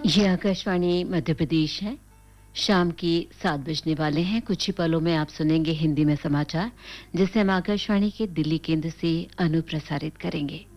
ये आकाशवाणी मध्य प्रदेश है। शाम की 7 बजने वाले हैं। कुछ ही पलों में आप सुनेंगे हिंदी में समाचार, जिसे हम आकाशवाणी के दिल्ली केंद्र से अनुप्रसारित करेंगे।